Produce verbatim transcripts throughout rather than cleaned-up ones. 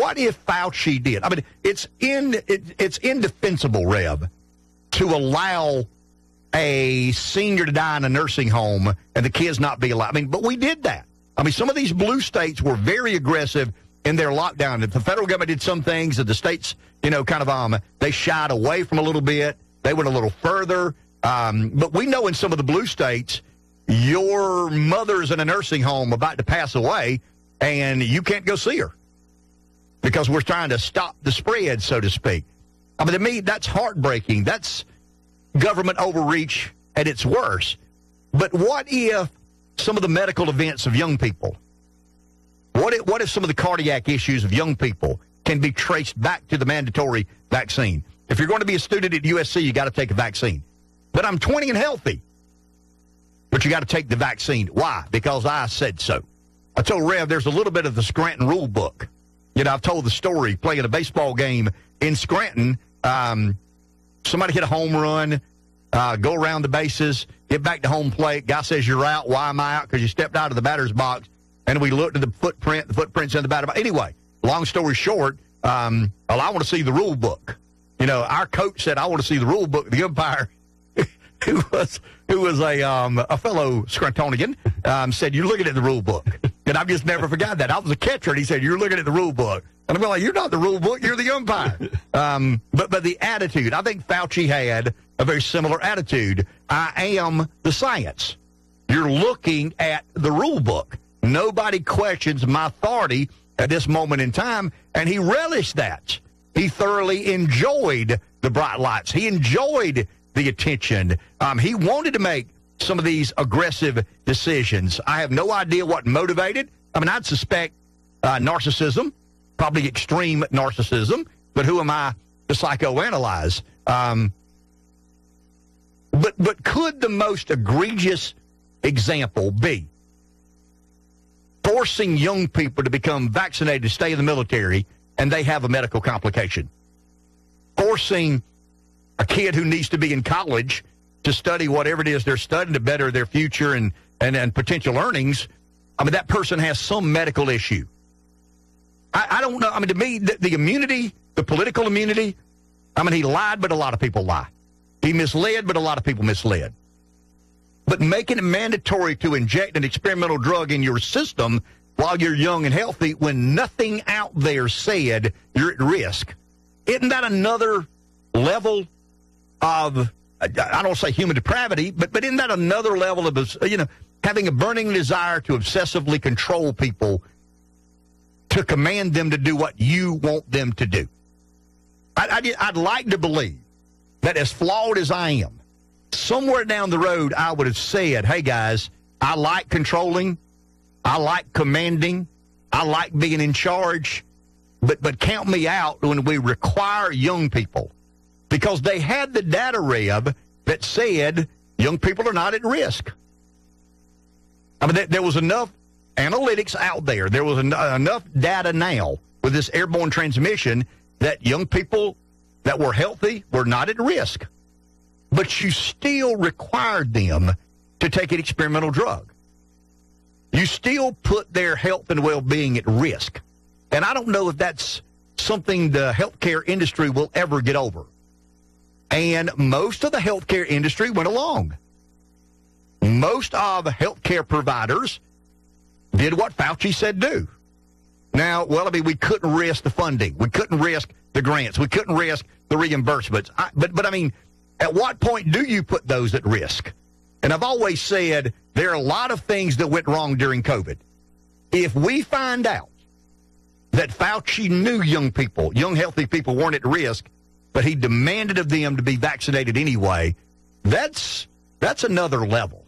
what if Fauci did? I mean, it's in it, it's indefensible, Rev, to allow a senior to die in a nursing home and the kids not be allowed. I mean, but we did that. I mean, some of these blue states were very aggressive in their lockdown. If the federal government did some things that the states, you know, kind of um, they shied away from a little bit. They went a little further. Um, but we know in some of the blue states, your mother's in a nursing home about to pass away, and you can't go see her because we're trying to stop the spread, so to speak. I mean, to me, that's heartbreaking. That's government overreach at its worst. But what if some of the medical events of young people, what if, what if some of the cardiac issues of young people can be traced back to the mandatory vaccine? If you're going to be a student at U S C, you got to take a vaccine. But I'm twenty and healthy. But you got to take the vaccine. Why? Because I said so. I told Rev there's a little bit of the Scranton rule book. You know, I've told the story playing a baseball game in Scranton. Um, somebody hit a home run, uh, go around the bases, get back to home plate. Guy says, you're out. Why am I out? Because you stepped out of the batter's box. And we looked at the footprint. The footprint's in the batter's box. Anyway, long story short, um, well, I want to see the rule book. You know, our coach said, I want to see the rule book. The umpire, who was who was a um, a fellow Scrantonian, um, said, you're looking at the rule book. And I've just never forgot that. I was a catcher, and he said, you're looking at the rule book. And I'm like, you're not the rule book, you're the umpire. Um, but, but the attitude, I think Fauci had a very similar attitude. I am the science. You're looking at the rule book. Nobody questions my authority at this moment in time, and he relished that. He thoroughly enjoyed the bright lights. He enjoyed the attention. Um, he wanted to make some of these aggressive decisions. I have no idea what motivated. I mean, I'd suspect uh, narcissism, probably extreme narcissism, but who am I to psychoanalyze? Um, but, but could the most egregious example be forcing young people to become vaccinated to stay in the military and they have a medical complication? Forcing a kid who needs to be in college to study whatever it is they're studying to better their future and, and, and potential earnings. I mean, that person has some medical issue. I, I don't know. I mean, to me, the, the immunity, the political immunity, I mean, he lied, but a lot of people lie. He misled, but a lot of people misled. But making it mandatory to inject an experimental drug in your system while you're young and healthy when nothing out there said you're at risk, isn't that another level of, I don't say human depravity, but, but isn't that another level of, you know, having a burning desire to obsessively control people to command them to do what you want them to do? I, I, I'd like to believe that as flawed as I am, somewhere down the road, I would have said, hey, guys, I like controlling. I like commanding. I like being in charge. But but count me out when we require young people. Because they had the data, Rev, that said young people are not at risk. I mean, there was enough analytics out there. There was en- enough data now with this airborne transmission that young people that were healthy were not at risk. But you still required them to take an experimental drug. You still put their health and well-being at risk. And I don't know if that's something the healthcare industry will ever get over. And most of the healthcare industry went along. Most of the healthcare providers did what Fauci said do. Now, well, I mean, we couldn't risk the funding. We couldn't risk the grants. We couldn't risk the reimbursements. I, but, but I mean, at what point do you put those at risk? And I've always said there are a lot of things that went wrong during COVID. If we find out that Fauci knew young people, young healthy people weren't at risk, but he demanded of them to be vaccinated anyway, that's that's another level.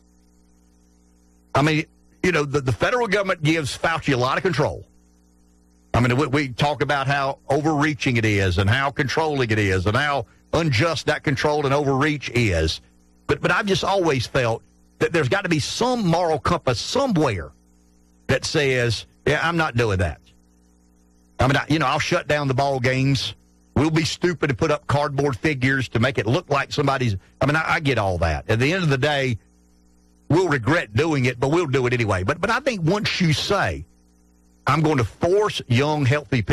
I mean, you know, the, the federal government gives Fauci a lot of control. I mean, we, we talk about how overreaching it is and how controlling it is and how unjust that control and overreach is. But but I've just always felt that there's got to be some moral compass somewhere that says, yeah, I'm not doing that. I mean, I, you know, I'll shut down the ball games. We'll be stupid to put up cardboard figures to make it look like somebody's. I mean, I, I get all that. At the end of the day, we'll regret doing it, but we'll do it anyway. But but I think once you say, I'm going to force young, healthy people